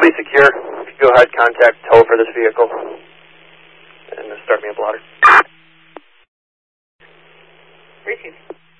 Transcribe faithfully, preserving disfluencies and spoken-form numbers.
I'll be secure. If you go ahead, contact tow for this vehicle. And start me a blotter. Receive.